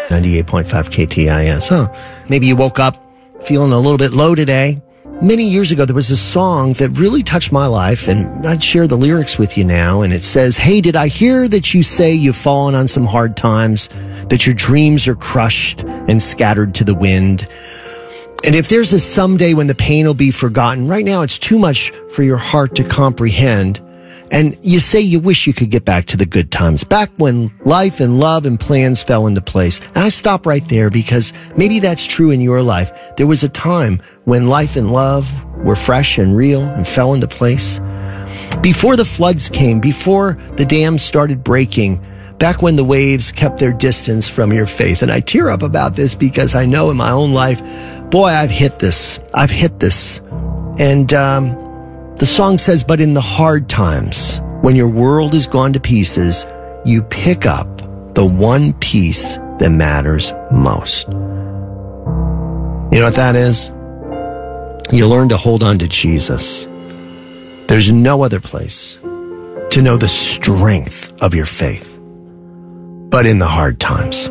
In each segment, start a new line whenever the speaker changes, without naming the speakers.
98.5 KTIS. Maybe you woke up feeling a little bit low today. Many years ago, there was a song that really touched my life, and I'd share the lyrics with you now. And it says, "Hey, did I hear that you say you've fallen on some hard times, that your dreams are crushed and scattered to the wind? And if there's a someday when the pain will be forgotten, right now it's too much for your heart to comprehend. And you say you wish you could get back to the good times, back when life and love and plans fell into place." And I stop right there because maybe that's true in your life. There was a time when life and love were fresh and real and fell into place. Before the floods came, before the dams started breaking, back when the waves kept their distance from your faith. And I tear up about this because I know in my own life, boy, I've hit this. And, the song says, "But in the hard times, when your world is gone to pieces, you pick up the one piece that matters most." You know what that is? You learn to hold on to Jesus. There's no other place to know the strength of your faith, but in the hard times.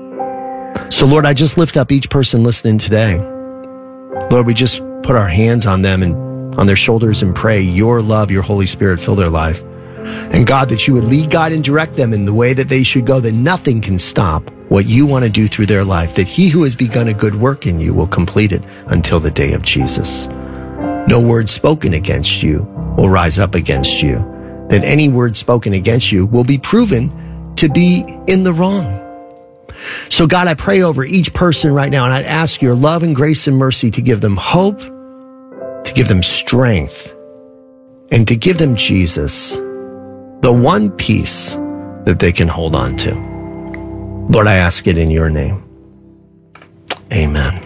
So Lord, I just lift up each person listening today. Lord, we just put our hands on them and on their shoulders and pray your love, your Holy Spirit fill their life. And God, that you would lead, guide, and direct them in the way that they should go, that nothing can stop what you want to do through their life, that he who has begun a good work in you will complete it until the day of Jesus. No word spoken against you will rise up against you, that any word spoken against you will be proven to be in the wrong. So God, I pray over each person right now, and I'd ask your love and grace and mercy to give them hope, to give them strength, and to give them Jesus, the one piece that they can hold on to. Lord, I ask it in your name. Amen.